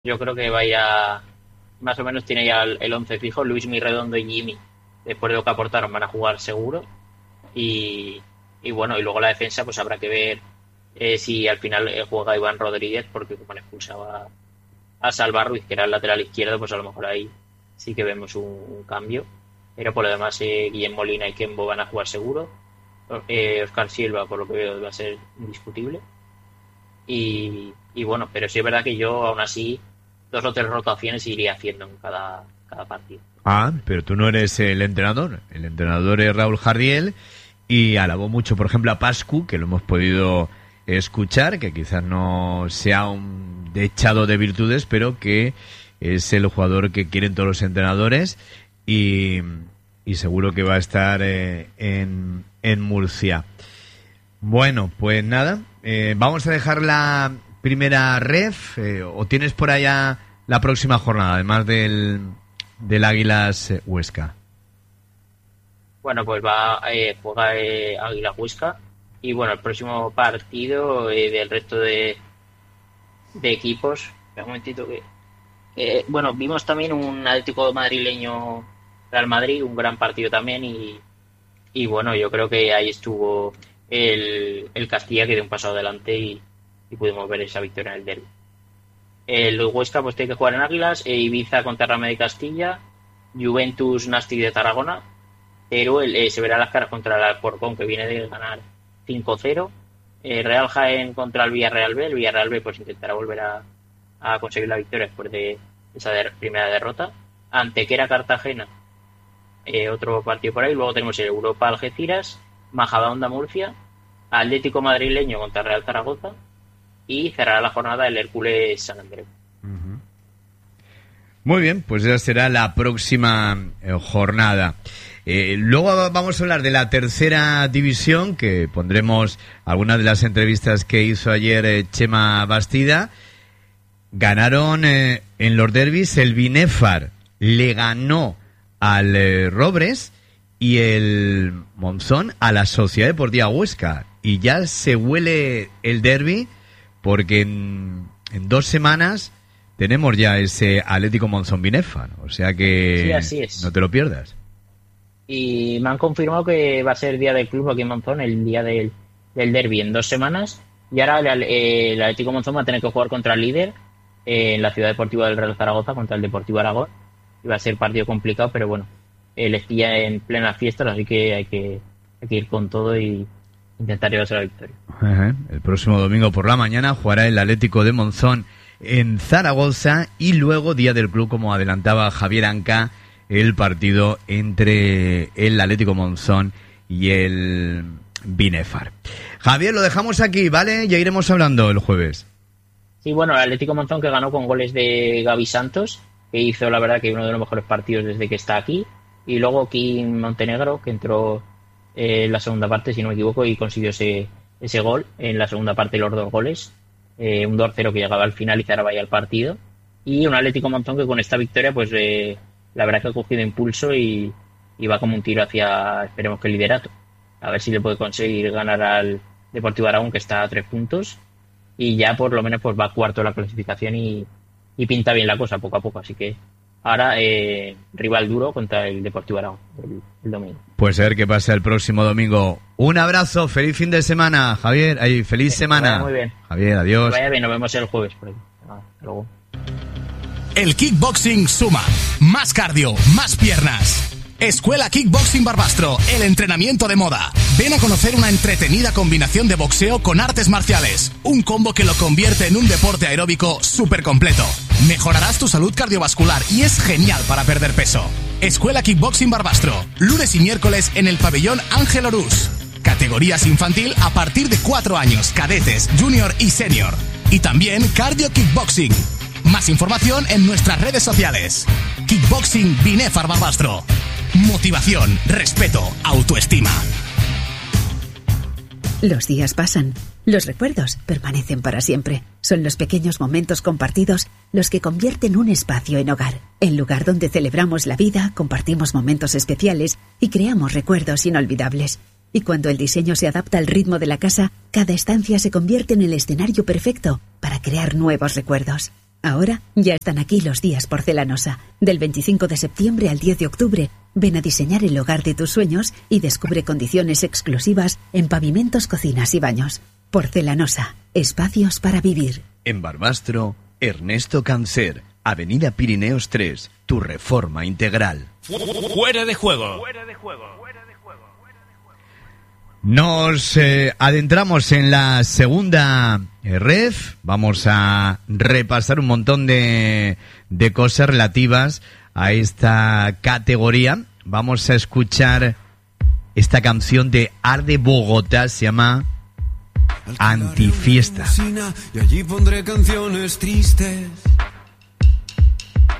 Yo creo que vaya, más o menos tiene ya el 11 fijo. Luis Mirredondo y Jimmy, después de lo que aportaron, van a jugar seguro. Y, y bueno, y luego la defensa, pues habrá que ver si al final juega Iván Rodríguez, porque como le expulsaba a Salva Ruiz, que era el lateral izquierdo, pues a lo mejor ahí sí que vemos un cambio. Pero por lo demás, Guillem Molina y Kembo van a jugar seguro. Oscar Silva, por lo que veo, va a ser indiscutible. Y bueno, pero sí es verdad que yo aún así 2 o 3 rotaciones iría haciendo en cada partido. Ah, pero tú no eres el entrenador. El entrenador es Raúl Jardiel y alabó mucho, por ejemplo, a Pascu, que lo hemos podido escuchar, que quizás no sea un dechado de virtudes, pero que es el jugador que quieren todos los entrenadores y seguro que va a estar en Murcia. Bueno, pues nada, vamos a dejar la primera ref, o tienes por allá la próxima jornada, además del Águilas Huesca. Bueno, pues juega Águila Huesca. Y bueno, el próximo partido del resto de equipos. Un momentito bueno, vimos también un Atlético madrileño Real Madrid, un gran partido también. Y bueno, yo creo que ahí estuvo el Castilla, que dio un paso adelante y pudimos ver esa victoria en el derbi. El Huesca pues tiene que jugar en Águilas, Ibiza contra Real Madrid Castilla, Juventus Nàstic de Tarragona, pero se verá las caras contra el Alcorcón, que viene de ganar 5-0, Real Jaén contra el Villarreal B. El Villarreal B pues intentará volver a conseguir la victoria después de esa primera derrota. Antequera Cartagena, otro partido por ahí. Luego tenemos el Europa Algeciras, Majadahonda Murcia, Atlético madrileño contra Real Zaragoza, y cerrará la jornada el Hércules San Andreu. Muy bien, pues esa será la próxima jornada. Luego vamos a hablar de la tercera división, que pondremos algunas de las entrevistas que hizo ayer Chema Bastida. Ganaron en los derbis, el Binéfar le ganó al Robres y el Monzón a la Sociedad Deportiva Huesca. Y ya se huele el derbi, porque en 2 semanas tenemos ya ese Atlético Monzón Binéfar. O sea que sí, así es. No te lo pierdas. Y me han confirmado que va a ser día del club aquí en Monzón, el día del derbi en 2 semanas. Y ahora el Atlético Monzón va a tener que jugar contra el líder en la Ciudad Deportiva del Real Zaragoza, contra el Deportivo Aragón. Y va a ser partido complicado, pero bueno, les pilla en plenas fiestas, así que hay que ir con todo y intentar llevarse la victoria. El próximo domingo por la mañana jugará el Atlético de Monzón en Zaragoza, y luego día del club, como adelantaba Javier Anca, el partido entre el Atlético Monzón y el Binéfar. Javier, lo dejamos aquí, ¿vale? Ya iremos hablando el jueves. Sí, bueno, el Atlético Monzón, que ganó con goles de Gaby Santos, que hizo la verdad que uno de los mejores partidos desde que está aquí, y luego Kim Montenegro, que entró en la segunda parte, si no me equivoco, y consiguió ese gol en la segunda parte, los 2 goles, un 2-0 que llegaba al final y cerraba ya el partido, y un Atlético Monzón que con esta victoria pues la verdad que ha cogido impulso y va como un tiro hacia, esperemos que el liderato, a ver si le puede conseguir ganar al Deportivo Aragón, que está a 3 puntos, y ya por lo menos pues va cuarto en la clasificación y pinta bien la cosa poco a poco, así que ahora rival duro contra el Deportivo Aragón el domingo. Pues a ver qué pasa el próximo domingo. Un abrazo, feliz fin de semana, Javier. Feliz semana. Muy bien. Javier, adiós. Vaya bien, nos vemos el jueves por ahí. Hasta luego. El kickboxing suma. Más cardio, más piernas. Escuela Kickboxing Barbastro, el entrenamiento de moda. Ven a conocer una entretenida combinación de boxeo con artes marciales. Un combo que lo convierte en un deporte aeróbico súper completo. Mejorarás tu salud cardiovascular y es genial para perder peso. Escuela Kickboxing Barbastro, lunes y miércoles en el pabellón Ángel Orús. Categorías infantil a partir de 4 años, cadetes, junior y senior. Y también cardio kickboxing. Más información en nuestras redes sociales. Kickboxing Binéfar Barbastro. Motivación, respeto, autoestima. Los días pasan, los recuerdos permanecen para siempre. Son los pequeños momentos compartidos los que convierten un espacio en hogar. El lugar donde celebramos la vida, compartimos momentos especiales y creamos recuerdos inolvidables. Y cuando el diseño se adapta al ritmo de la casa, cada estancia se convierte en el escenario perfecto para crear nuevos recuerdos. Ahora ya están aquí los días Porcelanosa. Del 25 de septiembre al 10 de octubre, ven a diseñar el hogar de tus sueños y descubre condiciones exclusivas en pavimentos, cocinas y baños. Porcelanosa, espacios para vivir. En Barbastro, Ernesto Cancer, Avenida Pirineos 3, tu reforma integral. Fuera de juego. Nos adentramos en la segunda ref. Vamos a repasar un montón de cosas relativas a esta categoría. Vamos a escuchar esta canción de Arde Bogotá, se llama Antifiesta. Y allí pondré canciones tristes